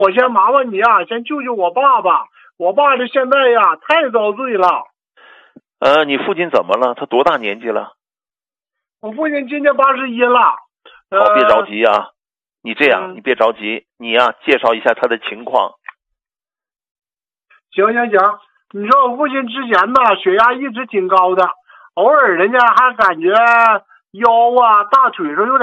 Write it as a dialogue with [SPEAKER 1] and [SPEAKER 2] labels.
[SPEAKER 1] 我先麻烦你啊，先救救我爸爸。我爸这现在呀太遭罪了。
[SPEAKER 2] 你父亲怎么了？他多大年纪了？
[SPEAKER 1] 我父亲今年81了。
[SPEAKER 2] 好，别着急啊。你这样，你别着急，你呀介绍一下他的情况。
[SPEAKER 1] 行，你说我父亲之前呢血压一直挺高的，偶尔人家还感觉腰啊大腿上有点